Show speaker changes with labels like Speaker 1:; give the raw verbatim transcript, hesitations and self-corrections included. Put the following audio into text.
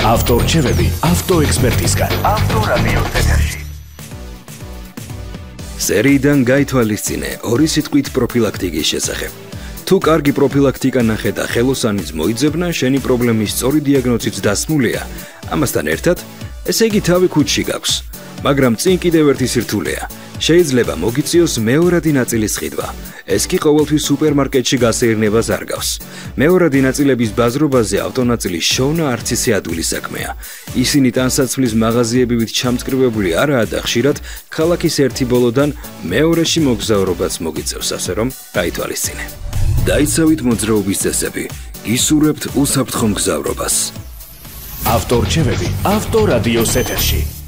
Speaker 1: ავტორჩევები ავტოექსპერტისგან. ავტორადიო ეთერში.
Speaker 2: სერიიდან გაითვალისწინე ორი სიტყვით პროფილაქტიკის შესახებ. თუ კარგი პროფილაქტიკა ნახე და ხელოსანიც მოიძებნა, შენი პრობლემის სწორი დიაგნოზიც დასმულია. ამასთან ერთად, ესე იგი თავი ქუდში გაქვს. მაგრამ წინ კიდევ ერთი სირთულეა. შეიძლება მოგიწიოს მეორადი ნაწილის ყიდვა. ეს კი ყოველთვის სუპერმარკეტში გასეირნებას არ გავს. მეორადი ნაწილების ბაზრობაზე ავტონაწილის შოვნა არც ისე ადვილი საქმეა. ისინი ტანსაცმლის მაღაზიებივით ჩამწკრივებული არაა და ხშირად ქალაქის ერთი ბოლოდან მეორეში მოგზაურობაც მოგიწევს, ასე რომ გაითვალისწინე. დაიცავით მოძრაობის წესები, ისურვებთ უსაფრთხო მგზავრობას.
Speaker 1: ავტორჩევები ავტორადიოს ეთერში.